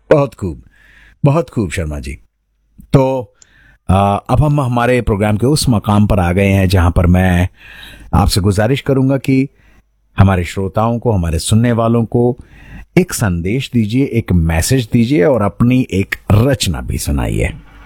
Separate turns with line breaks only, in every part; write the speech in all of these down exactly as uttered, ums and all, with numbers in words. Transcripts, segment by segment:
बहुत खूब, बहुत खूब शर्मा जी। तो आ, अब हम हमारे प्रोग्राम के उस मकाम पर आ गए हैं जहां पर मैं आपसे गुजारिश करूंगा कि हमारे श्रोताओं को, हमारे सुनने वालों को एक संदेश दीजिए, एक मैसेज दीजिए और अपनी एक रचना भी सुनाइए।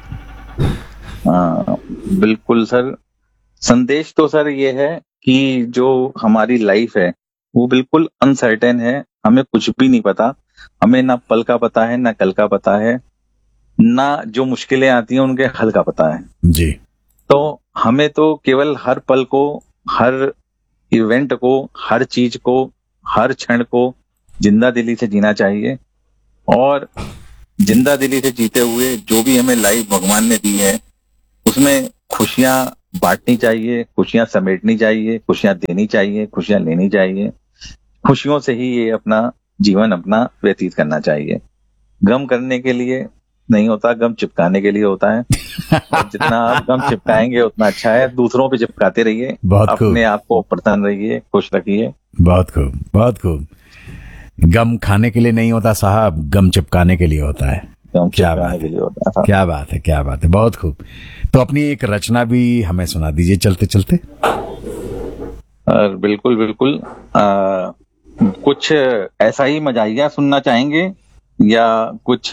हाँ, बिल्कुल सर। संदेश तो सर ये है कि जो हमारी लाइफ है वो बिल्कुल अनसर्टेन है। हमें कुछ भी नहीं पता। हमें ना पल का पता है, ना कल का पता है, ना जो मुश्किलें आती हैं उनके हल का पता है।
जी।
तो हमें तो केवल हर पल को, हर इवेंट को, हर चीज को, हर क्षण को जिंदा दिली से जीना चाहिए। और जिंदा दिली से जीते हुए जो भी हमें लाइफ भगवान ने दी है उसमें खुशियां बांटनी चाहिए, खुशियां समेटनी चाहिए, खुशियां देनी चाहिए, खुशियां लेनी चाहिए। खुशियों से ही ये अपना जीवन अपना व्यतीत करना चाहिए। गम करने के लिए नहीं होता, गम चिपकाने के लिए होता है। और जितना आप गम चिपकाएंगे उतना अच्छा है। दूसरों पे चिपकाते रहिए,
बहुत खूब,
अपने आप को प्रसन्न रहिए, खुश रखिए।
बहुत खूब, बहुत खूब। गम खाने के लिए नहीं होता साहब, गम चिपकाने के लिए होता है।
गम
क्या
चिपकाने
बात
के
है,
लिए होता है।
क्या बात है, क्या बात है, बहुत खूब। तो अपनी एक रचना भी हमें सुना दीजिए चलते चलते।
और बिल्कुल बिल्कुल। आ, कुछ ऐसा ही मजाहिया सुनना चाहेंगे या कुछ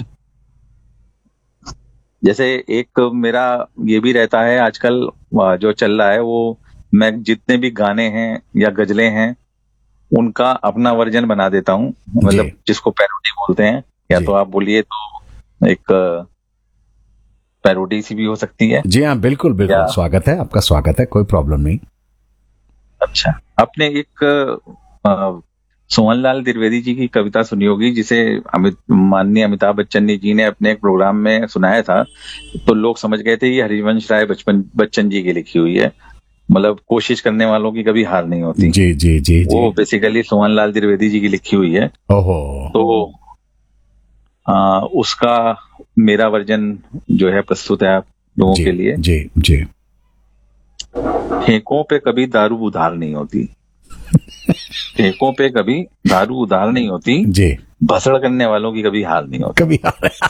जैसे एक मेरा ये भी रहता है आजकल आ, जो चल रहा है वो, मैं जितने भी गाने हैं या गजलें हैं उनका अपना वर्जन बना देता हूँ,
जी,
मतलब जिसको पैरोडी बोलते हैं। या
जी,
तो आप बोलिए तो एक पैरोडी सी भी हो सकती है।
जी हाँ, बिल्कुल बिल्कुल,
या
स्वागत है आपका, स्वागत है, कोई प्रॉब्लम नहीं।
अच्छा, आपने एक अ, सोहनलाल द्विवेदी जी की कविता सुनी होगी जिसे अमित माननीय अमिताभ बच्चन जी ने अपने एक प्रोग्राम में सुनाया था। तो लोग समझ गए थे ये हरिवंश राय बचपन बच्चन जी की लिखी हुई है। मतलब कोशिश करने वालों की कभी हार नहीं होती।
जी, जी, जी, जी।
वो बेसिकली सोहनलाल द्विवेदी जी की लिखी हुई है।
ओहो।
तो आ, उसका मेरा वर्जन जो है प्रस्तुत है आप लोगों
जी,
के लिए।
जी, जी।
ठेकों पे कभी दारू उधार नहीं होती, ठेकों पे कभी दारू उधार नहीं होती,
जी।
भसड़ करने वालों की कभी हार नहीं होती।
कभी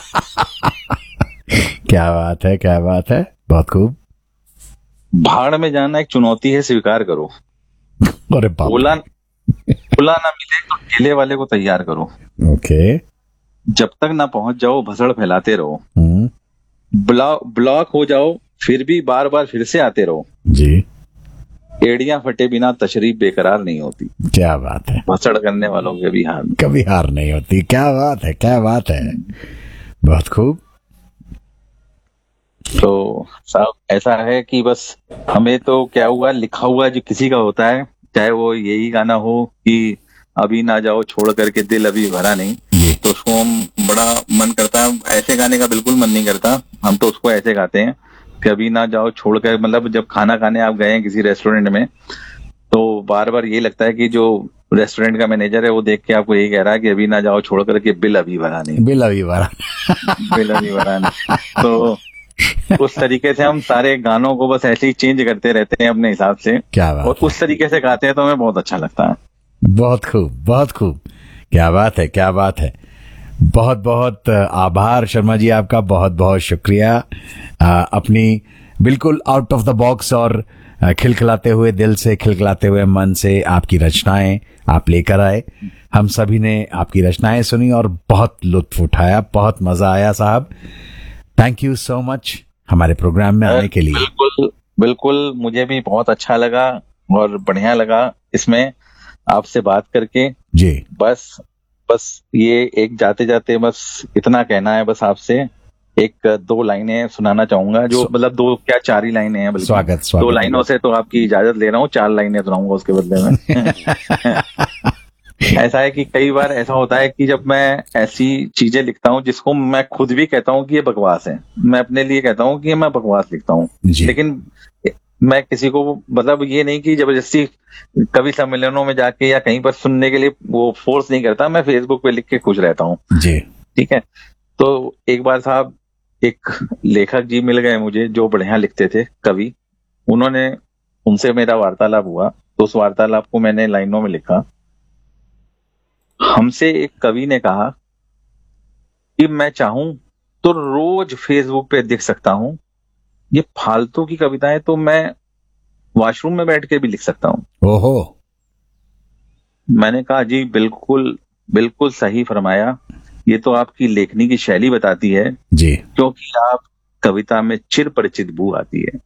क्या बात है, क्या बात है, बहुत खूब।
भाड़ में जाना एक चुनौती है, स्वीकार करो।
अरे बाप
ओला
रे।
ओला ना मिले तो ठेले वाले को तैयार करो।
ओके।
जब तक ना पहुंच जाओ भसड़ फैलाते रहो।
हम्म।
ब्लॉक ब्लॉक हो जाओ फिर भी बार बार फिर से आते रहो।
जी।
एड़ियां फटे बिना तशरीफ बेकरार नहीं होती,
क्या बात है,
भसड़ करने वालों की कभी हार नहीं।
कभी हार नहीं होती। क्या बात है, क्या बात है, बहुत खूब।
तो साहब ऐसा है कि बस हमें तो क्या हुआ, लिखा हुआ जो किसी का होता है, चाहे वो यही गाना हो कि अभी ना जाओ छोड़ करके दिल अभी भरा नहीं,
जी।
तो उसको हम बड़ा मन करता है। ऐसे गाने का बिल्कुल मन नहीं करता। हम तो उसको ऐसे गाते हैं कि अभी ना जाओ छोड़ कर, मतलब जब खाना खाने आप गए हैं किसी रेस्टोरेंट में तो बार बार ये लगता है कि जो रेस्टोरेंट का मैनेजर है वो देख के आपको यही कह रहा है कि अभी ना जाओ छोड़ करके बिल अभी भरा नहीं,
बिल अभी भरा।
बिल अभी भरा नहीं। तो उस तरीके से हम सारे गानों को बस ऐसे ही चेंज करते रहते हैं अपने हिसाब से,
क्या बात
और
है,
उस तरीके से गाते हैं तो हमें बहुत अच्छा लगता है।
बहुत खूब, बहुत खूब। क्या बात है, क्या बात है। बहुत बहुत आभार शर्मा जी आपका, बहुत बहुत शुक्रिया। आ, अपनी बिल्कुल आउट ऑफ द बॉक्स और आ, खिलखिलाते हुए दिल से, खिलखिलाते हुए मन से आपकी रचनाएं आप लेकर आए। हम सभी ने आपकी रचनाएं सुनी और बहुत लुत्फ उठाया, बहुत मजा आया साहब। थैंक यू सो मच हमारे प्रोग्राम में आने के लिए।
बिल्कुल बिल्कुल, मुझे भी बहुत अच्छा लगा और बढ़िया लगा इसमें आपसे बात करके।
जी।
बस बस ये एक जाते जाते बस इतना कहना है, बस आपसे एक दो लाइनें सुनाना चाहूंगा, जो
स्व-
मतलब दो क्या चार ही लाइनें हैं बल्कि।
स्वागत,
दो
स्वागत।
लाइनों से तो आपकी इजाजत ले रहा हूँ, चार लाइनें सुनाऊंगा उसके बदले में। ऐसा है कि कई बार ऐसा होता है कि जब मैं ऐसी चीजें लिखता हूँ जिसको मैं खुद भी कहता हूँ कि ये बकवास है, मैं अपने लिए कहता हूँ कि ये मैं बकवास लिखता हूँ,
जी।
लेकिन मैं किसी को मतलब ये नहीं कि जबरदस्ती कवि सम्मेलनों में जाके या कहीं पर सुनने के लिए वो फोर्स नहीं करता। मैं फेसबुक पे लिख के खुश रहता हूँ।
जी।
ठीक है। तो एक बार साहब एक लेखक जी मिल गए मुझे जो बढ़िया लिखते थे, कवि। उन्होंने उनसे मेरा वार्तालाप हुआ, तो उस वार्तालाप को मैंने लाइनों में लिखा। हमसे एक कवि ने कहा, कि मैं चाहूं तो रोज फेसबुक पे दिख सकता हूं। ये फालतू की कविताएं तो मैं वॉशरूम में बैठ के भी लिख सकता हूं।
ओहो।
मैंने कहा जी बिल्कुल बिल्कुल सही फरमाया। ये तो आपकी लेखनी की शैली बताती है,
जी।
क्योंकि आप कविता में चिर परिचित बू आती है।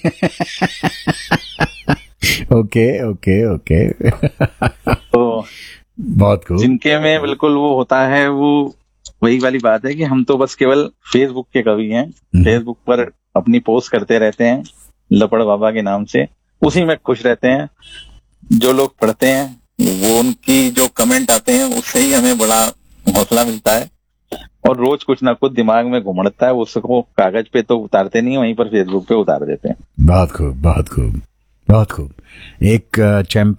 Okay okay okay.
तो
बहुत खूब।
जिनके में बिल्कुल वो होता है, वो वही वाली बात है कि हम तो बस केवल फेसबुक के कवि हैं। फेसबुक पर अपनी पोस्ट करते रहते हैं लपड़ बाबा के नाम से, उसी में खुश रहते हैं। जो लोग पढ़ते हैं वो उनकी जो कमेंट आते हैं उससे ही हमें बड़ा हौसला मिलता है, और रोज कुछ ना कुछ दिमाग में घुमड़ता है, उसको कागज पे तो उतारते नहीं, वहीं पर फेसबुक पे उतार देते हैं।
बहुत खूब बहुत खूब बहुत खूब। एक चैंपियन